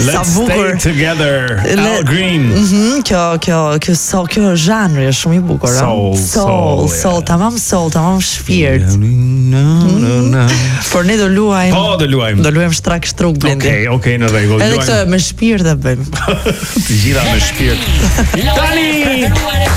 Let's Stay Together. Al Green. Kjo zhanri është shumë i bukur. Soul, tamam shpirt. Por ne do luajmë. Po, do luajmë shtrak shtruk blendi. Okej, në rregull. Edhe këtë me shpirt e bëjmë. Të gjitha me shpirt. Tani.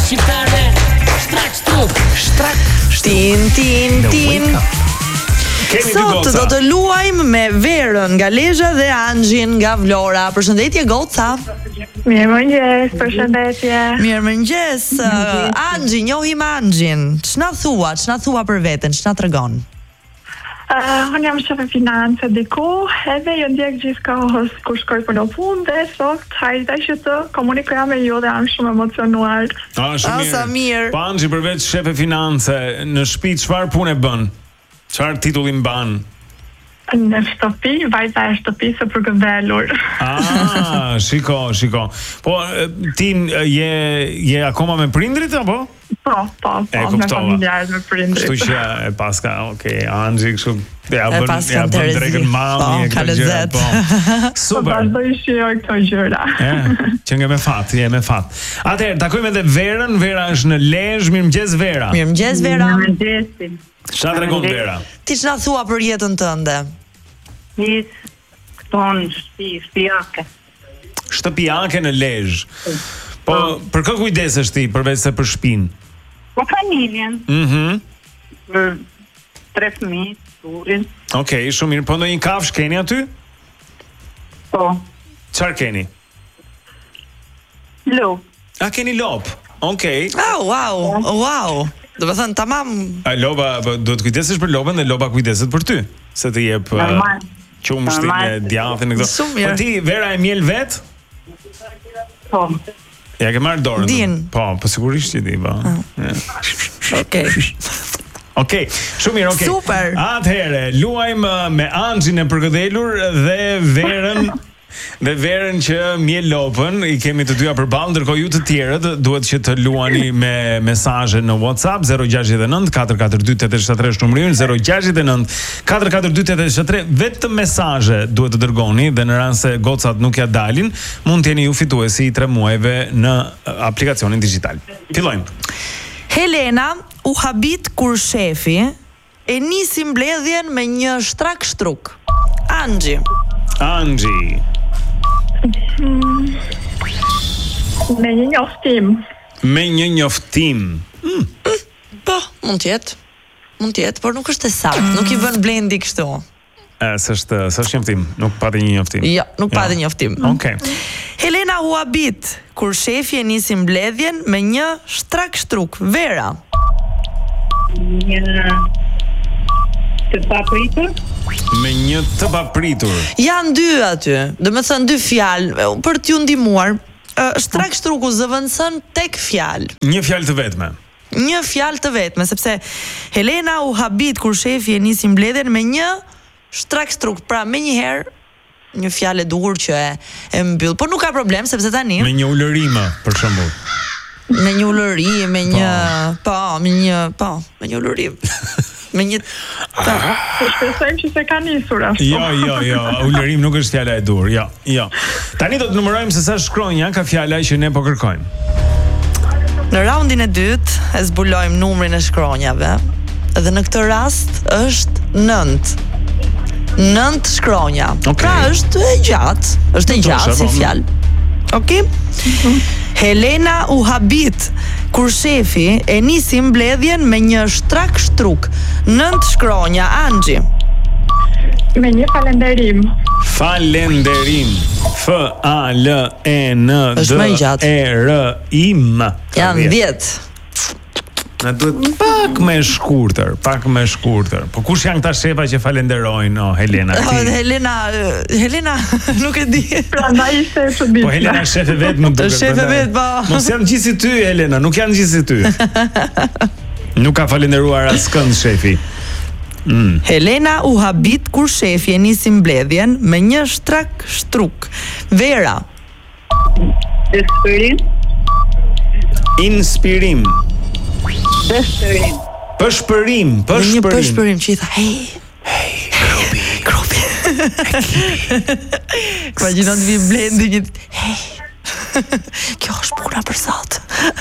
Shtrak tin. Sot do të luajmë me Verën nga Lezhë dhe Anxhin nga Vlora. Përshëndetje goca. Mirëmëngjes, përshëndetje. Mirëmëngjes. Anxhi, njohim Anxhin. Ç'na thua për veten, ç'na tregon? Unë jam shefe finance diku, edhe ju ndjek gjithë kohës kur shkoj për në punë dhe sot hajta që të komunikoja me ju dhe jam shumë emocionuar. Sa mirë. Pa Anxhi, përveç shefe finance, në shtëpi çfarë punë bën? Çfarë titulli mban? Në shtëpi, vajza e shtëpisë për gëmbelur. Shiko. Po, ti je akoma me prindrit, apo? Po, me familjarët, me prindrit. Kështu që e paska, Anxhi, kështu, ja bën drekën mami, ka lezet. Super. Po, vazhdoj shijoj këto gjëra. Që nga me fat. Atëherë, takojmë edhe Verën. Vera është në Lezhë. Mirëmëngjes, Vera. Mirëmëngjes, Vera. Çfarë tregon Vera? Ti ç'na thua për jetën tënde? Këto në shtëpiake. Shtëpiake në Lezhë. Po, për kë kujdesesh ti përveç se për shtëpinë? Po familjen. Për 3 fëmijë, turin. Okej, shumë mirë. Po ndonjë kafshë keni aty? Po. Çfarë keni? Lop. Keni lop. Okej. Wow. Do të thënë tamam. Lopa, do të kujdesesh për lopën dhe lopa kujdeset për ty, se të jep qumshtin e djathin e këto. Po ti, Vera, e mjel vet? Po. Ja ke marrë dorën? Din. Po sigurisht që di, po. Okej, shumë mirë, okej. Super. Atëherë, luajmë me Anxhin e përgëdhelur dhe Verën që mjel lopën. I kemi të dyja përballë, ndërkohë ju të tjerët duhet që të luani me mesazhe në WhatsApp 069 442 873 numrin 069 442 873. Vetëm mesazhe duhet të dërgoni dhe në rast se gocat nuk ja dalin, mund të jeni ju fituesi i 3 muajve në aplikacionin digjital. Fillojmë. Helena u habit kur shefi e nisi mbledhjen me një shtrak shtruk. Anxhi. Me një njoftim. Po, mund tjetë, por nuk është e saktë, nuk i bën blendi kështu. S'është njoftim, nuk pati një njoftim. Jo, nuk pati njoftim. Okej. Helena u habit kur shefi e nisi mbledhjen me një shtrak shtruk. Vera. Të papritur? Me një të papritur. Janë 2 aty, do të thënë 2 fjalë për t'ju ndihmuar. Shtrak shtruku zëvendëson tek fjalë. Një fjalë të vetme. Sepse Helena u habit kur shefi e nisi mbledhjen me një shtrak struk. Pra menjëherë një fjalë e duhur që e mbyll, por nuk ka problem sepse tani me një ulërim për shembull. Me një ulëri, me një ulërim. Me një shpresojmë që se ka nisur ashtu. Jo, ulërim nuk është fjala e dur. Jo. Tani do të numërojmë se sa shkronja ka fjala që ne po kërkojmë. Në raundin e dytë e zbulojmë numrin e shkronjave dhe në këtë rast është 9. 9 shkronja. Pra është e gjatë si fjalë. Okej? Helena u habit kur shefi e nisi mbledhjen me një shtrak shtruk. 9 shkronja. Anxhi. Me një falenderim. F-A-L-E-N-D-E-R-I-M. Janë 10. Na duhet pak më shkurtër. Po kush janë këta shefa që falenderojnë Helena? Helena nuk e di. Prandaj ishte e çuditshme. Po Helena është shefe vet, më duket. Shefe vet, po. Mos janë gjithë si ty, Helena, nuk janë gjithë si ty. Nuk ka falenderuar askënd shefi. Helena u habit kur shefi e nisi mbledhjen me një shtrak shtruk. Vera. Inspirim. Pëshpërim. Një pëshpërim që i tha, hey, grupi. Imagjino të vi Blendi një kjo është puna për sot.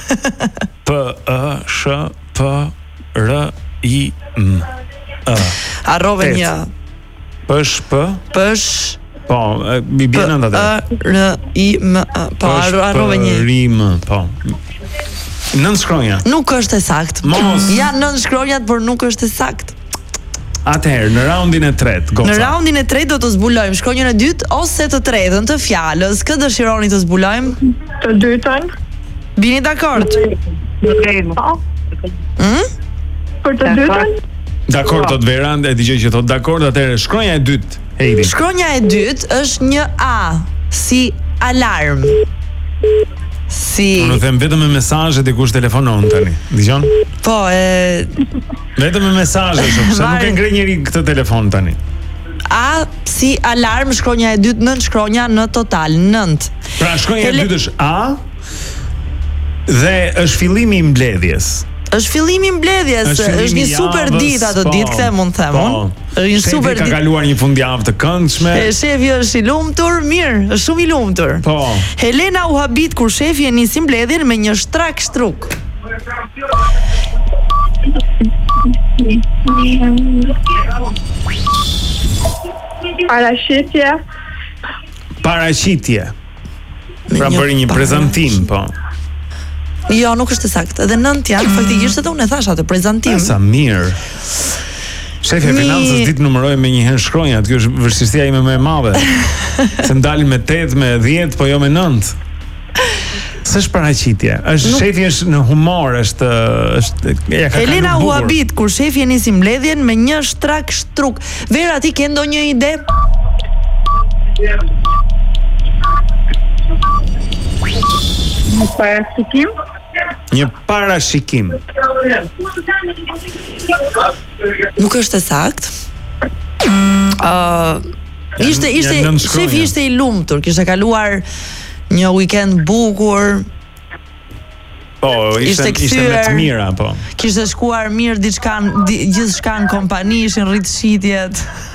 P-E-S-H-P-R-I-M. Harrove një. Pësh. Po, mi bjen ende atë. R-I-M. Po, harrove një. R-I-M, po. 9 shkronja. Nuk është e saktë. Ja 9 shkronjat, por nuk është e saktë. Atëherë, në raundin e tretë, goca. Në raundin e tretë do të zbulojmë shkronjën e dytë ose të tretën të fjalës. Kë dëshironi të zbulojmë? Të dytën. Bini dakord? Për të dytën? Dakord, thot Vera, e dëgjoj që thot dakord, atëherë shkronja e dytë, Heidi. Shkronja e dytë është një A, si alarm. Unë them vetëm me mesazhe dikush telefonon tani. Dëgjon? Po, vetëm me mesazhe, sepse nuk e ngre njëri këtë telefon tani. A si alarm, shkronja e dytë, 9 shkronja në total, 9. Pra shkronja e dytë është A dhe është fillimi i mbledhjes. Është fillimi i mbledhjes, është një super ditë ato ditë, këtë mund të them unë. Është një super ditë. Ka kaluar një fundjavë të këndshme. Shefi është i lumtur, mirë, është shumë i lumtur. Po. Helena u habit kur shefi e nisi mbledhjen me një shtrak shtruk. Paraqitje. Pra bëri një prezantim, po. Jo, nuk është e saktë. Edhe 9 janë, faktikisht edhe unë e thash atë prezantim. Sa mirë. Shefi e financës ditë numëroj me një herë shkronjat, kjo është vështirësia ime më e madhe. Se m'dalin me 8, me 10, po jo me 9. S'është paraqitje. Shefi është në humor, është Helena u habit kur shefi e nisi mbledhjen me një shtrak shtruk. Vera, ti ke ndonjë ide? Parashikim? Një parashikim. Nuk është e saktë. Shefi ishte i lumtur, kishte kaluar një weekend bukur. Po, ishte me të mira, po. Kishte shkuar mirë gjithçka në kompani, ishin rrit shitjet.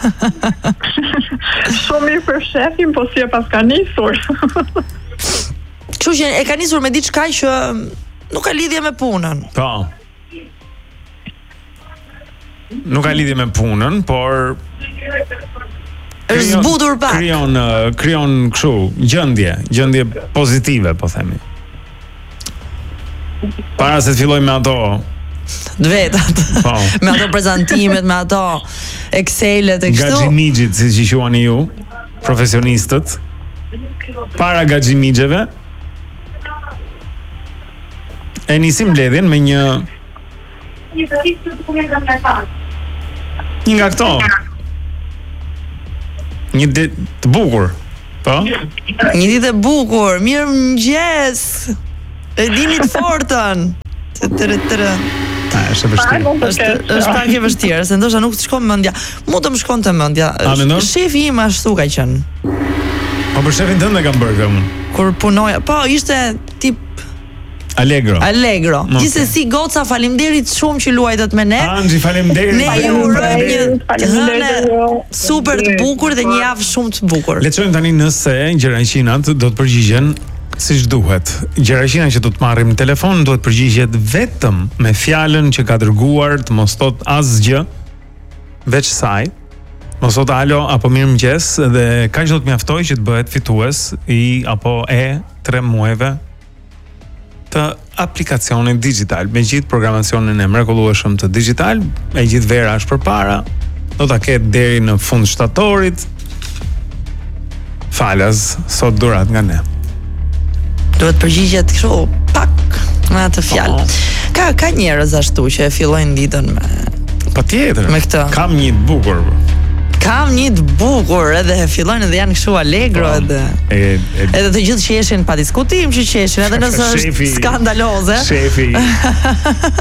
Shumë mirë për shefin, po si e pas ka nisur. Kështu që e ka nisur me diçka që nuk ka lidhje me punën. Po. Nuk ka lidhje me punën, por është zbutur pak. Krijon kështu gjendje pozitive, po themi. Para se të filloj me ato të vetat. Po. Me ato prezantimet, me ato Excelet e kështu. Gaxhimigjit, siç i quani ju, profesionistët. Para gaxhimigjeve e nisim mbledhjen me një nga këto. Një ditë të bukur. Po? Një ditë e bukur. Mirëmëngjes. E dini të fortën. Është vështirë. Është pak e vështirë, se ndoshta nuk të shkon mendja. Mu të më shkon të mendja. Shefi im ashtu ka qenë. Po për shefin tënd e kam bërë këtë. Kur punoja, po ishte tip Allegro. Gjithsesi goca, faleminderit shumë që luajtët me ne. Anxhi, faleminderit. Ne ju urojmë një hënë super të bukur dhe një javë shumë të bukur. Le të shojmë tani nëse Gjeraqinat do të përgjigjen siç duhet. Gjeraqina që do të marrim në telefon duhet përgjigjet vetëm me fjalën që ka dërguar, të mos thot asgjë veç saj. Mos thot alo apo mirëmëngjes, dhe kaq do të mjaftoj që të bëhet fitues i apo 3 muajve të aplikacionit digital, me gjithë programacionin e mrekullueshëm të digital, me gjithë Vera është përpara, do ta ketë deri në fund shtatorit. Falas, sot durat nga ne. Duhet përgjigjet kështu pak me atë fjalë. Ka njerëz ashtu që e fillojnë ditën me patjetër. Me këtë. Kam një të bukur. Edhe fillojnë edhe janë kështu allegro edhe të gjithë qeshin pa diskutim që qeshin edhe nëse është skandaloze. Shefi